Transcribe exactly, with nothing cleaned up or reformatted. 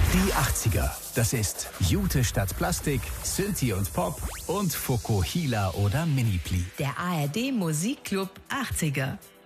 Die achtziger, das ist Jute statt Plastik, Synthi und Pop und Fokuhila oder Minipli. Der A R D Musikclub achtziger.